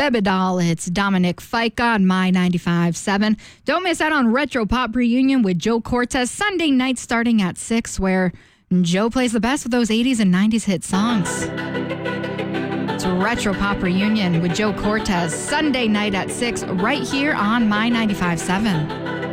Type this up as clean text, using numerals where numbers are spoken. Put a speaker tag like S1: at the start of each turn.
S1: Baby Doll. It's Dominic Fike on My 95.7. Don't miss out on Retro Pop Reunion with Joe Cortez Sunday night starting at 6, where Joe plays the best of those 80s and 90s hit songs. It's Retro Pop Reunion with Joe Cortez Sunday night at 6 right here on My 95.7.